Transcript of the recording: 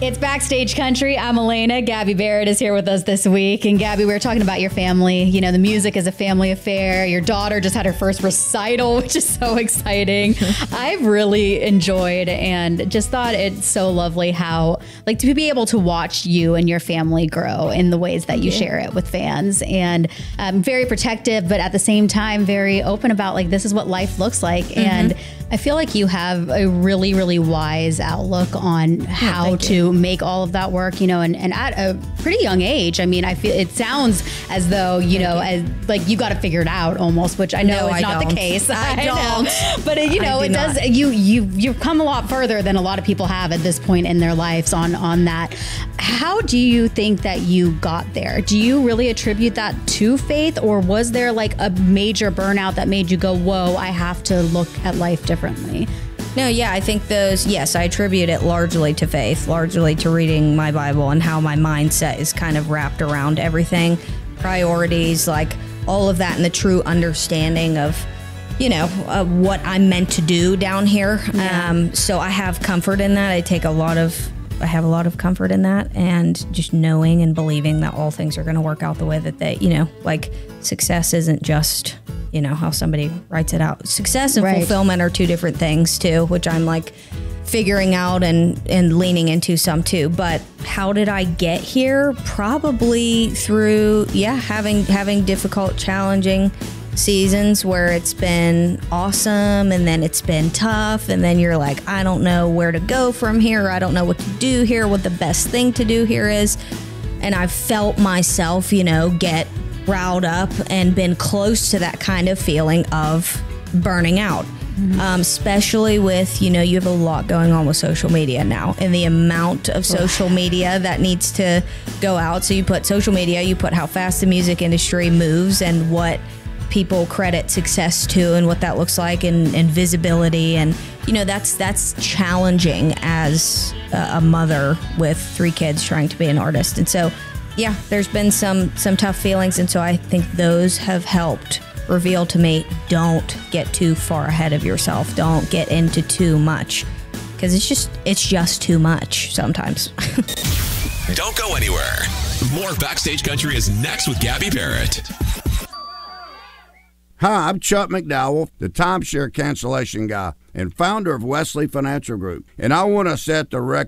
It's Backstage Country. I'm Elena. Gabby Barrett is here with us this week. And Gabby, we were talking about your family. You know, the music is a family affair. Your daughter just had her first recital, which is so exciting. I've really enjoyed and just thought it's so lovely how, like, to be able to watch you and your family grow in the ways that you share it with fans. And very protective, but at the same time, very open about, like, this is what life looks like. And I feel like you have a really, really wise outlook on how to make all of that work, you know, and at a pretty young age. I mean, I feel it sounds as though, you know, as like you got to figure it out almost, which I know is not the case. I don't. But you know, it does. You've come a lot further than a lot of people have at this point in their lives on that. How do you think that you got there? Do you really attribute that to faith, or was there like a major burnout that made you go, whoa, I have to look at life differently? No, yeah, I think I attribute it largely to faith, largely to reading my Bible and how my mindset is kind of wrapped around everything, priorities, like all of that, and the true understanding of, you know, what I'm meant to do down here. Yeah. So I have comfort in that. I have a lot of comfort in that, and just knowing and believing that all things are going to work out the way that they, you know, like success isn't just, you know, how somebody writes it out. Success and fulfillment are two different things too, which I'm like figuring out and leaning into some too. But how did I get here? Probably through, having difficult, challenging seasons where it's been awesome and then it's been tough, and then you're like, I don't know where to go from here. I don't know what to do here, what the best thing to do here is. And I've felt myself, you know, get riled up and been close to that kind of feeling of burning out. Especially with, you know, you have a lot going on with social media now, and the amount of social media that needs to go out. So you put social media, you put how fast the music industry moves and what people credit success to and what that looks like, and visibility, and you know, that's challenging as a mother with 3 kids trying to be an artist. And so yeah, there's been some tough feelings, and so I think those have helped reveal to me, don't get too far ahead of yourself, don't get into too much, because it's just too much sometimes. Don't go anywhere. More Backstage Country is next with Gabby Barrett. Hi, I'm Chuck McDowell, the timeshare cancellation guy and founder of Wesley Financial Group, and I want to set the record